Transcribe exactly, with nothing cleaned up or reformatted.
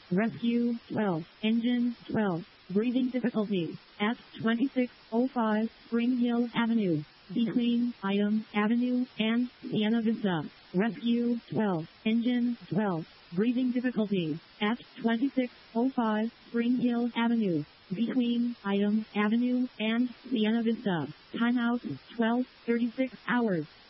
Rescue twelve. Engine twelve. Breathing difficulty at twenty-six oh five Spring Hill Avenue, between Item Avenue and Siena Vista. Rescue twelve. Engine twelve. Breathing difficulty at twenty-six oh five Spring Hill Avenue, between Item Avenue and Siena Vista. Timeout twelve thirty-six hours.